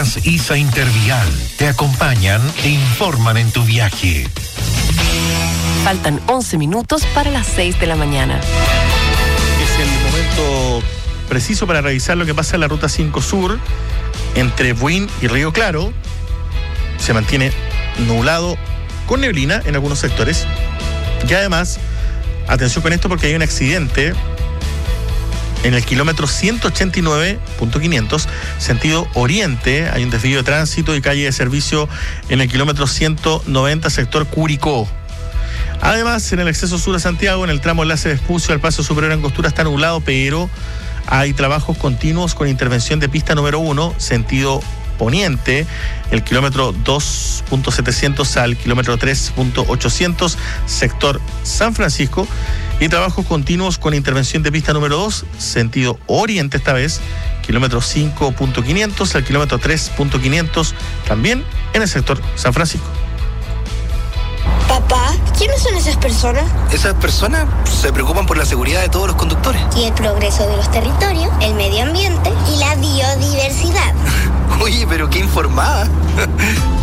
Aerolíneas ISA Intervial te acompañan e informan en tu viaje. Faltan 11 minutos para las 6 de la mañana. Es el momento preciso para revisar lo que pasa en la Ruta 5 Sur entre Buin y Río Claro. Se mantiene nublado con neblina en algunos sectores. Y además, atención con esto porque hay un accidente en el kilómetro 189.500, sentido oriente. Hay un desvío de tránsito y calle de servicio en el kilómetro 190, sector Curicó. Además, en el acceso sur a Santiago, en el tramo enlace de Vespucio al Paso Superior Angostura está nublado, pero hay trabajos continuos con intervención de pista número 1, sentido poniente, el kilómetro 2.700 al kilómetro 3.800, sector San Francisco, y trabajos continuos con intervención de pista número 2, sentido oriente esta vez, kilómetro 5.500 al kilómetro 3.500, también en el sector San Francisco. Papá, ¿quiénes son esas personas? Esas personas se preocupan por la seguridad de todos los conductores. Y el progreso de los territorios, el medio ambiente y la biodiversidad. Oye, pero qué informada.